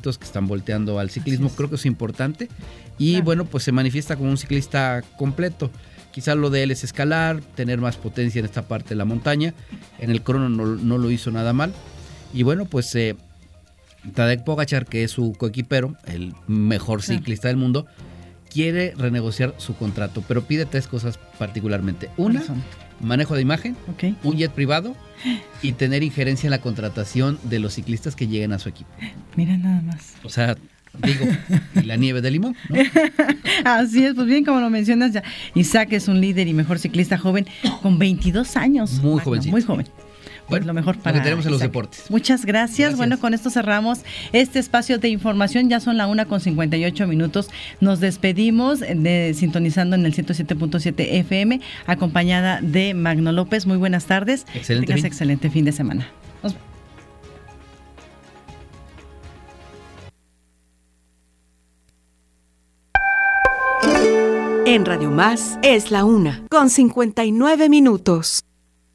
jovencitos que están volteando al ciclismo. Creo que es importante. Y bueno, pues se manifiesta como un ciclista completo. Quizás lo de él es escalar, tener más potencia en esta parte de la montaña. En el crono no lo hizo nada mal. Y bueno, pues Tadej Pogačar, que es su coequipero, el mejor ciclista del mundo, quiere renegociar su contrato, pero pide 3 cosas particularmente. Una, manejo de imagen, un jet privado y tener injerencia en la contratación de los ciclistas que lleguen a su equipo. Mira nada más. O sea, digo, y la nieve de limón, ¿no? Así es, pues bien, como lo mencionas ya, Isaac es un líder y mejor ciclista joven con 22 años. Muy jovencito. Muy joven. Pues lo mejor para lo que tenemos en los Isaac. deportes. Muchas gracias. Bueno, con esto cerramos este espacio de información. Ya son la 1:58. Nos despedimos sintonizando en el 107.7 FM, acompañada de Magno López. Muy buenas tardes. Excelente fin de semana. En Radio Más es la 1:59.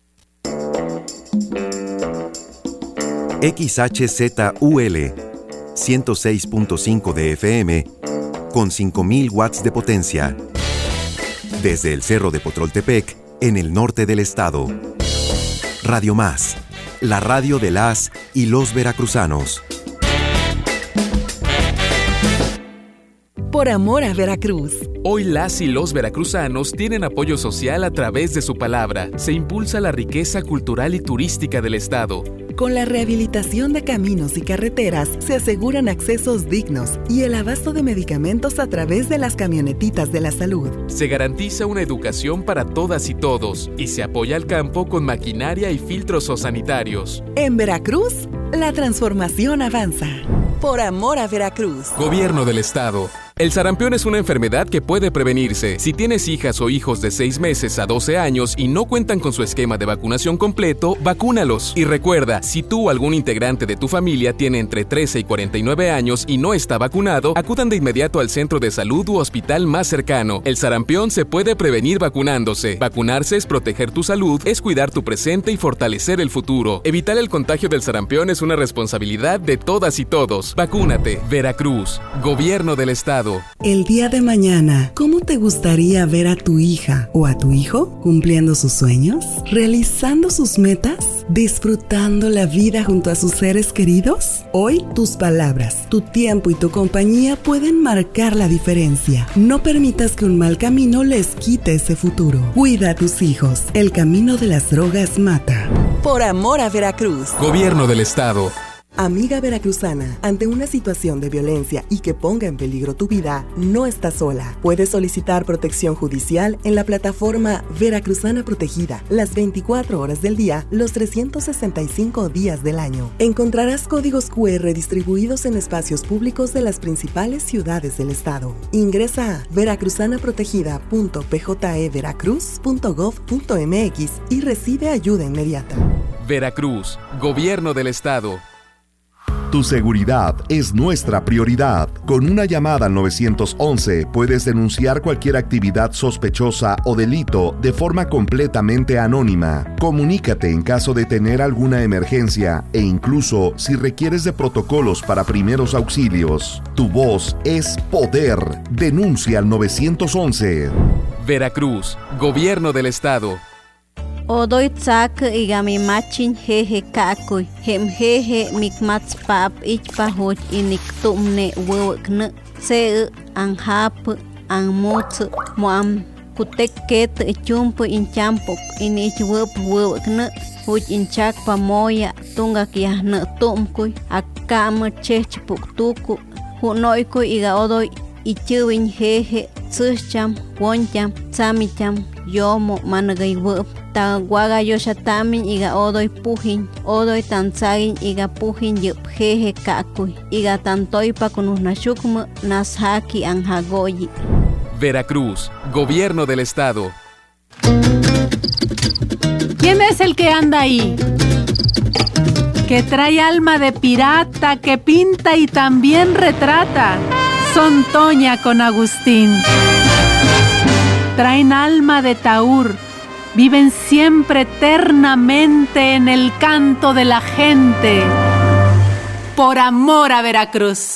XHZUL 106.5 de FM con 5,000 watts de potencia. Desde el Cerro de Potroltepec, en el norte del estado. Radio Más, la radio de las y los veracruzanos. Por amor a Veracruz. Hoy las y los veracruzanos tienen apoyo social a través de su palabra. Se impulsa la riqueza cultural y turística del estado. Con la rehabilitación de caminos y carreteras se aseguran accesos dignos y el abasto de medicamentos a través de las camionetitas de la salud. Se garantiza una educación para todas y todos y se apoya al campo con maquinaria y filtros sanitarios. En Veracruz, la transformación avanza. Por amor a Veracruz. Gobierno del estado. El sarampión es una enfermedad que puede prevenirse. Si tienes hijas o hijos de 6 meses a 12 años y no cuentan con su esquema de vacunación completo, vacúnalos. Y recuerda, si tú o algún integrante de tu familia tiene entre 13 y 49 años y no está vacunado, acudan de inmediato al centro de salud u hospital más cercano. El sarampión se puede prevenir vacunándose. Vacunarse es proteger tu salud, es cuidar tu presente y fortalecer el futuro. Evitar el contagio del sarampión es una responsabilidad de todas y todos. Vacúnate. Veracruz. Gobierno del estado. El día de mañana, ¿cómo te gustaría ver a tu hija o a tu hijo cumpliendo sus sueños? ¿Realizando sus metas? ¿Disfrutando la vida junto a sus seres queridos? Hoy, tus palabras, tu tiempo y tu compañía pueden marcar la diferencia. No permitas que un mal camino les quite ese futuro. Cuida a tus hijos. El camino de las drogas mata. Por amor a Veracruz. Gobierno del estado. Amiga veracruzana, ante una situación de violencia y que ponga en peligro tu vida, no estás sola. Puedes solicitar protección judicial en la plataforma Veracruzana Protegida, las 24 horas del día, los 365 días del año. Encontrarás códigos QR distribuidos en espacios públicos de las principales ciudades del estado. Ingresa a veracruzanaprotegida.pjeveracruz.gov.mx y recibe ayuda inmediata. Veracruz, Gobierno del estado. Tu seguridad es nuestra prioridad. Con una llamada al 911 puedes denunciar cualquier actividad sospechosa o delito de forma completamente anónima. Comunícate en caso de tener alguna emergencia e incluso si requieres de protocolos para primeros auxilios. Tu voz es poder. Denuncia al 911. Veracruz, Gobierno del estado. Odoy tsak igami machin jeje kakoy hem jeje mikmats pap ich pahoch inik tumne wewkne se anhap anmots moam kutek ket chumpo inchampok inich wewkne huch inchak pamoya tunga kiahne tumkoy akam chech puktuku hunoykoy iga odoy ichuwin jeje tsucham woncham samicham yomo managay wep ta guaga yoshatamin iga odoy pujin odoy tansagin iga pujin yup jeje kakuy iga tantoy pakunus nashukmu nashaki anhagoyi. Veracruz, Gobierno del estado. ¿Quién es el que anda ahí? Que trae alma de pirata, que pinta y también retrata. Son Toña con Agustín. Traen alma de taur, viven siempre eternamente en el canto de la gente. Por amor a Veracruz.